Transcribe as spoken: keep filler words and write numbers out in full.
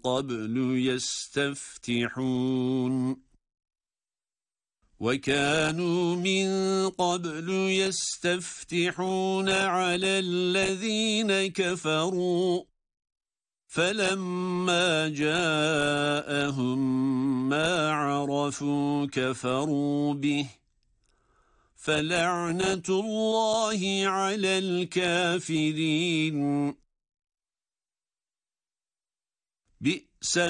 قبل يستفتحون وكانوا من قبل يستفتحون على الذين كفروا فلما جاءهم ما عرفوا كفروا به فلعنة الله على الكافرين. بئس